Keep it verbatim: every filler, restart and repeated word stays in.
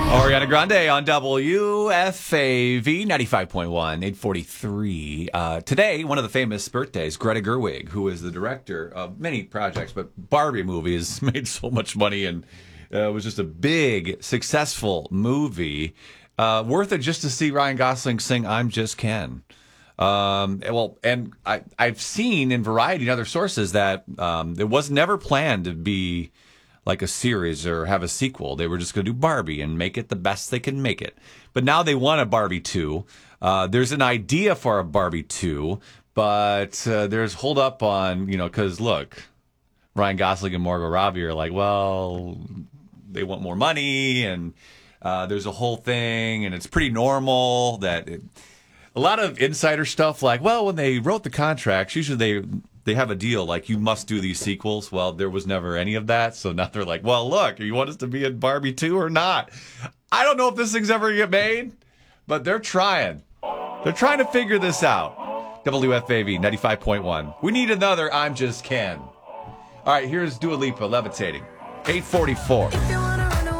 Ariana Grande on W F A V ninety-five point one, eight forty-three. Uh, today, one of the famous birthdays, Greta Gerwig, who is the director of many projects, but Barbie movie has made so much money and uh, was just a big, successful movie. Uh, worth it just to see Ryan Gosling sing I'm Just Ken. Um, well, and I, I've seen in Variety and other sources that um, it was never planned to be like a series or have a sequel. They were just going to do Barbie and make it the best they can make it. But now they want a Barbie two. Uh, there's an idea for a Barbie two, but uh, there's hold up on, you know, because look, Ryan Gosling and Margot Robbie are like, well, they want more money, and uh, there's a whole thing, and it's pretty normal that it, a lot of insider stuff like, well, when they wrote the contracts, usually they they have a deal like you must do these sequels. Well, there was never any of that. So now they're like, well, look, you want us to be in Barbie two or not? I don't know if this thing's ever going to get made, but they're trying. They're trying to figure this out. W F A V ninety-five point one. We need another I'm Just Ken. All right, here's Dua Lipa, Levitating. eight forty-four.